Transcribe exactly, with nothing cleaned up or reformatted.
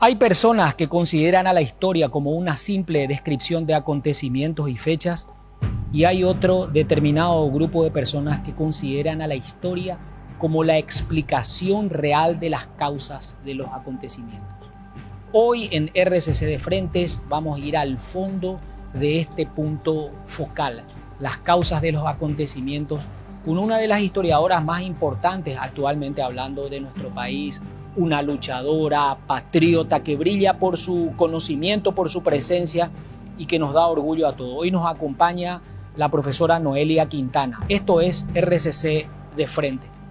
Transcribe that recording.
Hay personas que consideran a la historia como una simple descripción de acontecimientos y fechas, y hay otro determinado grupo de personas que consideran a la historia como la explicación real de las causas de los acontecimientos. Hoy en R C C de Frentes vamos a ir al fondo de este punto focal, las causas de los acontecimientos, con una de las historiadoras más importantes actualmente hablando de nuestro país, una luchadora, patriota que brilla por su conocimiento, por su presencia y que nos da orgullo a todos. Hoy nos acompaña la profesora Noelia Quintana. Esto es R C C de Frente.